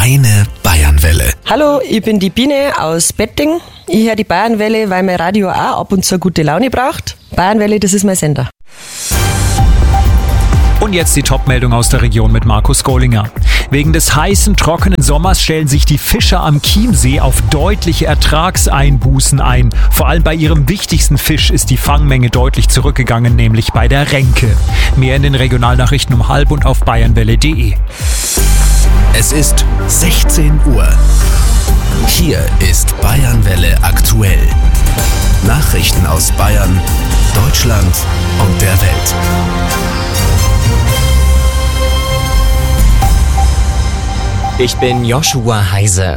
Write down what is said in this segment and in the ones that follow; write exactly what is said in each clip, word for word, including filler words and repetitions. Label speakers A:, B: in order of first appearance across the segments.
A: Deine Bayernwelle.
B: Hallo, ich bin die Biene aus Betting. Ich höre die Bayernwelle, weil mein Radio auch ab und zu gute Laune braucht. Bayernwelle, das ist mein Sender.
C: Und jetzt die Top-Meldung aus der Region mit Markus Gollinger. Wegen des heißen, trockenen Sommers stellen sich die Fischer am Chiemsee auf deutliche Ertragseinbußen ein. Vor allem bei ihrem wichtigsten Fisch ist die Fangmenge deutlich zurückgegangen, nämlich bei der Renke. Mehr in den Regionalnachrichten um halb und auf bayernwelle punkt de.
A: Es ist sechzehn Uhr. Hier ist Bayernwelle aktuell. Nachrichten aus Bayern, Deutschland und der Welt.
D: Ich bin Joshua Heise.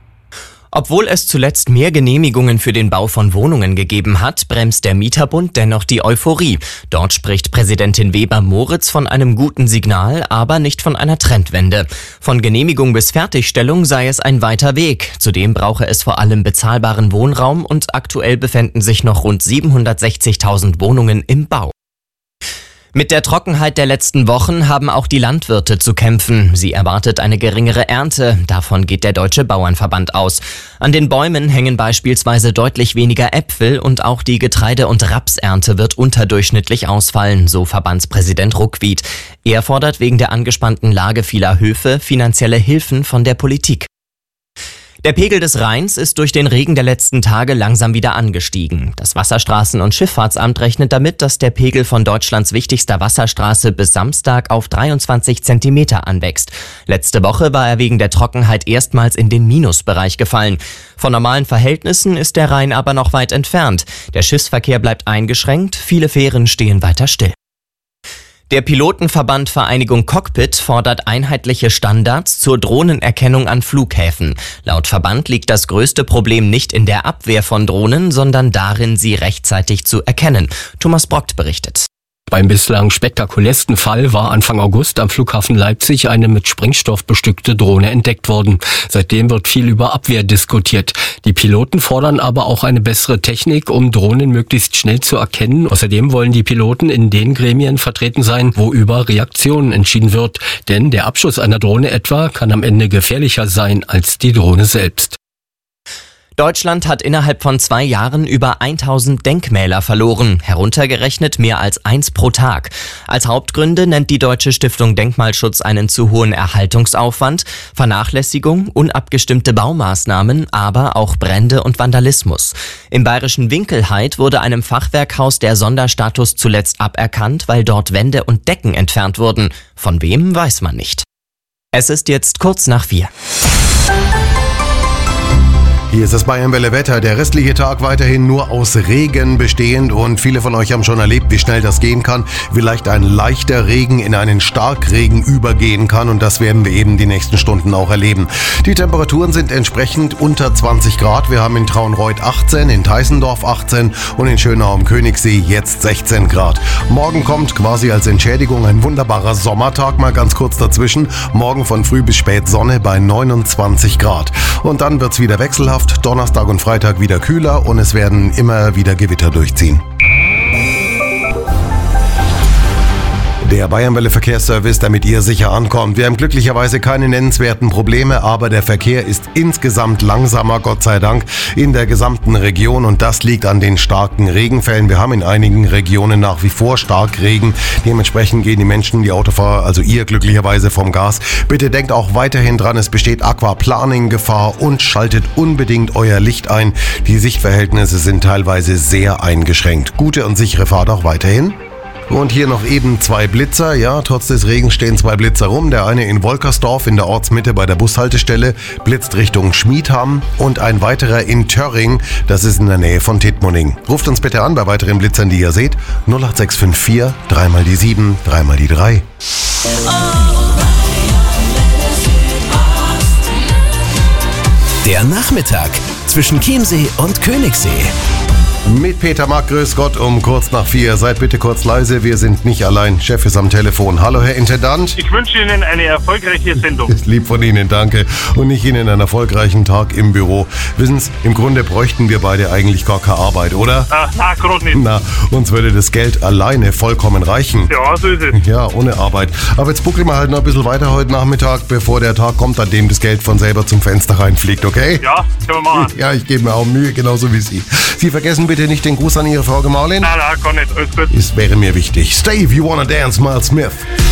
D: Obwohl es zuletzt mehr Genehmigungen für den Bau von Wohnungen gegeben hat, bremst der Mieterbund dennoch die Euphorie. Dort spricht Präsidentin Weber-Moritz von einem guten Signal, aber nicht von einer Trendwende. Von Genehmigung bis Fertigstellung sei es ein weiter Weg. Zudem brauche es vor allem bezahlbaren Wohnraum und aktuell befänden sich noch rund siebenhundertsechzigtausend Wohnungen im Bau. Mit der Trockenheit der letzten Wochen haben auch die Landwirte zu kämpfen. Sie erwartet eine geringere Ernte. Davon geht der Deutsche Bauernverband aus. An den Bäumen hängen beispielsweise deutlich weniger Äpfel und auch die Getreide- und Rapsernte wird unterdurchschnittlich ausfallen, so Verbandspräsident Ruckwied. Er fordert wegen der angespannten Lage vieler Höfe finanzielle Hilfen von der Politik. Der Pegel des Rheins ist durch den Regen der letzten Tage langsam wieder angestiegen. Das Wasserstraßen- und Schifffahrtsamt rechnet damit, dass der Pegel von Deutschlands wichtigster Wasserstraße bis Samstag auf dreiundzwanzig Zentimeter anwächst. Letzte Woche war er wegen der Trockenheit erstmals in den Minusbereich gefallen. Von normalen Verhältnissen ist der Rhein aber noch weit entfernt. Der Schiffsverkehr bleibt eingeschränkt, viele Fähren stehen weiter still. Der Pilotenverband Vereinigung Cockpit fordert einheitliche Standards zur Drohnenerkennung an Flughäfen. Laut Verband liegt das größte Problem nicht in der Abwehr von Drohnen, sondern darin, sie rechtzeitig zu erkennen. Thomas Brockt berichtet.
E: Beim bislang spektakulärsten Fall war Anfang August am Flughafen Leipzig eine mit Sprengstoff bestückte Drohne entdeckt worden. Seitdem wird viel über Abwehr diskutiert. Die Piloten fordern aber auch eine bessere Technik, um Drohnen möglichst schnell zu erkennen. Außerdem wollen die Piloten in den Gremien vertreten sein, wo über Reaktionen entschieden wird. Denn der Abschuss einer Drohne etwa kann am Ende gefährlicher sein als die Drohne selbst.
D: Deutschland hat innerhalb von zwei Jahren über tausend Denkmäler verloren, heruntergerechnet mehr als eins pro Tag. Als Hauptgründe nennt die Deutsche Stiftung Denkmalschutz einen zu hohen Erhaltungsaufwand, Vernachlässigung, unabgestimmte Baumaßnahmen, aber auch Brände und Vandalismus. Im bayerischen Winkelhaid wurde einem Fachwerkhaus der Sonderstatus zuletzt aberkannt, weil dort Wände und Decken entfernt wurden. Von wem, weiß man nicht. Es ist jetzt kurz nach vier.
F: Hier ist das Bayernwelle Wetter. Der restliche Tag weiterhin nur aus Regen bestehend und viele von euch haben schon erlebt, wie schnell das gehen kann. Vielleicht ein leichter Regen in einen Starkregen übergehen kann und das werden wir eben die nächsten Stunden auch erleben. Die Temperaturen sind entsprechend unter zwanzig Grad. Wir haben in Traunreut achtzehn, in Teissendorf achtzehn und in Schönau am Königssee jetzt sechzehn Grad. Morgen kommt quasi als Entschädigung ein wunderbarer Sommertag mal ganz kurz dazwischen. Morgen von früh bis spät Sonne bei neunundzwanzig Grad. Und dann wird's wieder wechselhaft. Donnerstag und Freitag wieder kühler und es werden immer wieder Gewitter durchziehen. Der Bayernwelle Verkehrsservice, damit ihr sicher ankommt. Wir haben glücklicherweise keine nennenswerten Probleme, aber der Verkehr ist insgesamt langsamer, Gott sei Dank, in der gesamten Region und das liegt an den starken Regenfällen. Wir haben in einigen Regionen nach wie vor Starkregen. Dementsprechend gehen die Menschen, die Autofahrer, also ihr glücklicherweise vom Gas. Bitte denkt auch weiterhin dran, es besteht Aquaplaning-Gefahr und schaltet unbedingt euer Licht ein. Die Sichtverhältnisse sind teilweise sehr eingeschränkt. Gute und sichere Fahrt auch weiterhin. Und hier noch eben zwei Blitzer. Ja, trotz des Regens stehen zwei Blitzer rum. Der eine in Wolkersdorf in der Ortsmitte bei der Bushaltestelle, blitzt Richtung Schmiedham. Und ein weiterer in Törring, das ist in der Nähe von Tittmoning. Ruft uns bitte an bei weiteren Blitzern, die ihr seht. null acht sechs fünf vier, drei mal die sieben, drei mal die drei.
A: Der Nachmittag zwischen Chiemsee und Königssee.
F: Mit Peter Mack, grüß Gott, um kurz nach vier. Seid bitte kurz leise, wir sind nicht allein. Chef ist am Telefon. Hallo, Herr Intendant.
G: Ich wünsche Ihnen eine erfolgreiche Sendung.
F: Ist lieb von Ihnen, danke. Und ich Ihnen einen erfolgreichen Tag im Büro. Wissen Sie, im Grunde bräuchten wir beide eigentlich gar keine Arbeit, oder?
G: Ah, na, gerade nicht.
F: Na, uns würde das Geld alleine vollkommen reichen.
G: Ja, so ist es.
F: Ja, ohne Arbeit. Aber jetzt buckeln wir halt noch ein bisschen weiter heute Nachmittag, bevor der Tag kommt, an dem das Geld von selber zum Fenster reinfliegt, okay?
G: Ja, können wir machen.
F: Ja, ich gebe mir auch Mühe, genauso wie Sie. Sie vergessen bitte nicht den Gruß an Ihre Frau Gemahlin.
G: Na, na, gar nicht. Alles gut.
F: Es wäre mir wichtig. Stay if you wanna dance, Miles Smith.